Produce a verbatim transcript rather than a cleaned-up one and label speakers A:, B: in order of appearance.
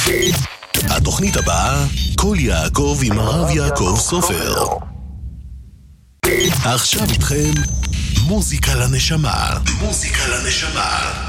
A: התוכנית הבאה, כל יעקב עם הרב יעקב סופר. עכשיו איתכם מוזיקה לנשמה. מוזיקה לנשמה.